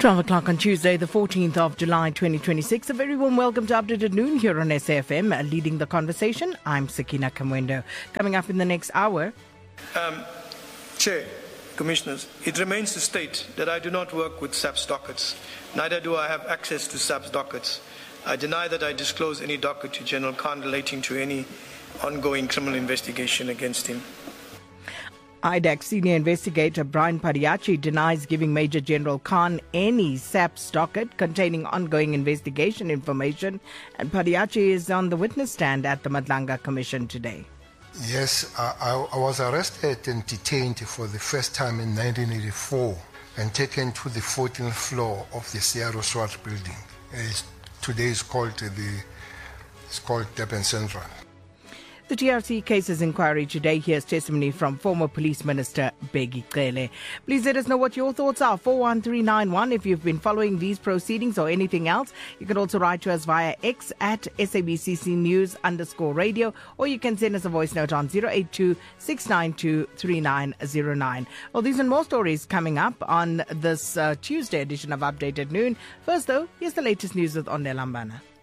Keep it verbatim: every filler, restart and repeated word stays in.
twelve o'clock on Tuesday, the fourteenth of July, twenty twenty-six. A very warm welcome to Update at Noon here on S A F M. Leading the conversation, I'm Sakina Kamwendo. Coming up in the next hour. Um, Chair, Commissioners, it remains to state that I do not work with S A P's dockets. Neither do I have access to S A P's dockets. I deny that I disclose any docket to General Khan relating to any ongoing criminal investigation against him. I D A C senior investigator Brian Padiachi denies giving Major General Khan any S A P's docket containing ongoing investigation information, and Padiachi is on the witness stand at the Madlanga Commission today. Yes, I, I was arrested and detained for the first time in nineteen eighty-four and taken to the fourteenth floor of the Sierra SWAT building. It's, today is called the it's called Durban Central. The T R C Cases Inquiry today hears testimony from former Police Minister Bheki Cele. Please let us know what your thoughts are. four one three nine one if you've been following these proceedings or anything else. You can also write to us via X at S A B C C News underscore radio, or you can send us a voice note on zero eight two, six nine two, three nine zero nine. Well, these and more stories coming up on this uh, Tuesday edition of Update at Noon. First, though, here's the latest news with Onde Lambana.